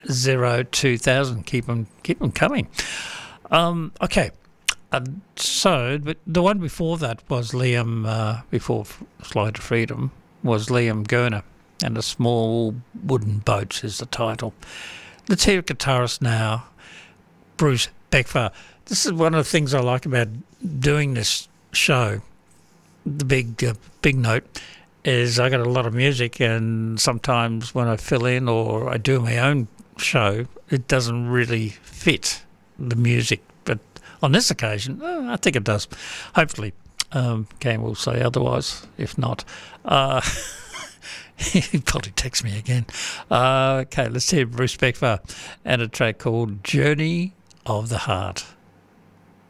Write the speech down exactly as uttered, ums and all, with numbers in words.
zero two thousand. Keep them, keep them coming. Um, okay. Uh, so, but the one before that was Liam, uh, before Fly to Freedom, was Liam Gurner, and A Small Wooden Boat is the title. Let's hear guitarist now, Bruce Beckfar. This is one of the things I like about doing this show. The big, uh, big note is I got a lot of music, and sometimes when I fill in or I do my own show, it doesn't really fit the music. But on this occasion, uh, I think it does. Hopefully, um, Cam will say otherwise. If not, uh, he'll probably text me again. Uh, okay, let's hear Bruce Beckfar and a track called Journey of the Heart.